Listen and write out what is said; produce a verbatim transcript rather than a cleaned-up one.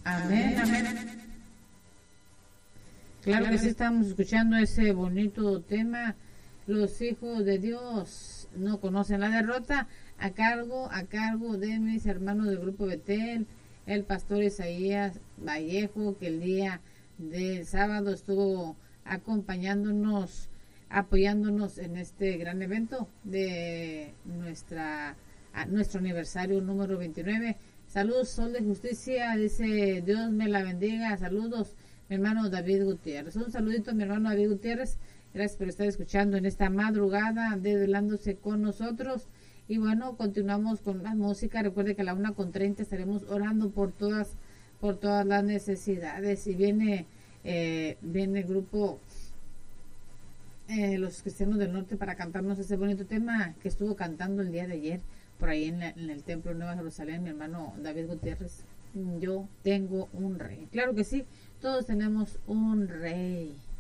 Amén, amén. Claro que sí, estamos escuchando ese bonito tema. Los hijos de Dios no conocen la derrota. A cargo, a cargo de mis hermanos del grupo Betel, el pastor Isaías Vallejo, que el día del sábado estuvo acompañándonos, apoyándonos en este gran evento de nuestra nuestro aniversario número veintinueve. Saludos, Sol de Justicia, dice Dios me la bendiga. Saludos, mi hermano David Gutiérrez. Un saludito a mi hermano David Gutiérrez. Gracias por estar escuchando en esta madrugada, desvelándose con nosotros. Y bueno, continuamos con la música. Recuerde que a la una con treinta estaremos orando por todas, por todas las necesidades. Y viene, eh, viene el grupo eh, Los Cristianos del Norte para cantarnos ese bonito tema que estuvo cantando el día de ayer por ahí en, la, en el Templo Nueva Jerusalén, mi hermano David Gutiérrez. Yo tengo un rey. Claro que sí, todos tenemos un rey.